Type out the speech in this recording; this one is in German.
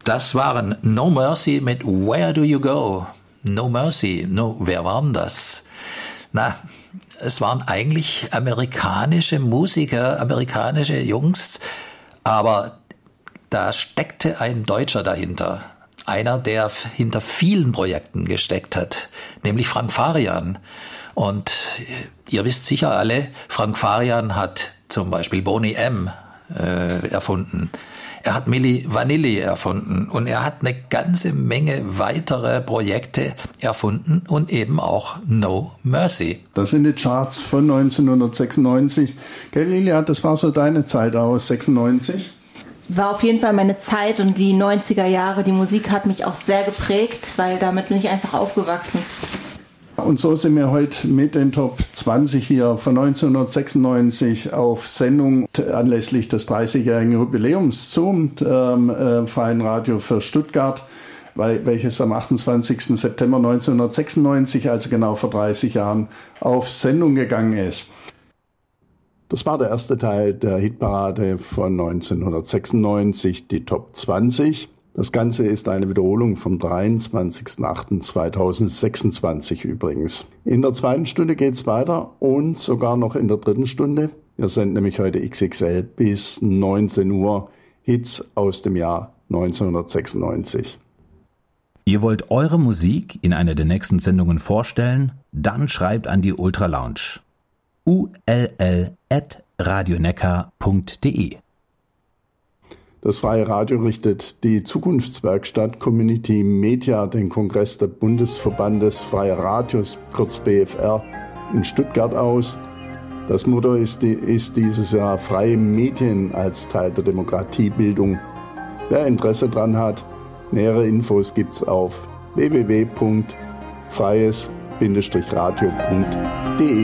Das waren No Mercy mit Where Do You Go? No Mercy. No, wer war denn das? Na, es waren eigentlich amerikanische Musiker, amerikanische Jungs, aber da steckte ein Deutscher dahinter. Einer, der hinter vielen Projekten gesteckt hat, nämlich Frank Farian. Und ihr wisst sicher alle, Frank Farian hat zum Beispiel Boney M. Erfunden. Er hat Milli Vanilli erfunden und er hat eine ganze Menge weitere Projekte erfunden und eben auch No Mercy. Das sind die Charts von 1996. Gell, Lilia, das war so deine Zeit aus 96? War auf jeden Fall meine Zeit und die 90er Jahre, die Musik hat mich auch sehr geprägt, weil damit bin ich einfach aufgewachsen. Und so sind wir heute mit den Top 20 hier von 1996 auf Sendung anlässlich des 30-jährigen Jubiläums zum Freien Radio für Stuttgart, welches am 28. September 1996, also genau vor 30 Jahren, auf Sendung gegangen ist. Das war der erste Teil der Hitparade von 1996, die Top 20. Das Ganze ist eine Wiederholung vom 23.08.2026 übrigens. In der zweiten Stunde geht's weiter und sogar noch in der dritten Stunde. Wir senden nämlich heute XXL bis 19 Uhr Hits aus dem Jahr 1996. Ihr wollt eure Musik in einer der nächsten Sendungen vorstellen? Dann schreibt an die Ultra Lounge. ull@radioneckar.de. Das Freie Radio richtet die Zukunftswerkstatt Community Media, den Kongress des Bundesverbandes Freier Radios, kurz BFR, in Stuttgart aus. Das Motto ist dieses Jahr freie Medien als Teil der Demokratiebildung. Wer Interesse dran hat, nähere Infos gibt's auf www.freies-radio.de.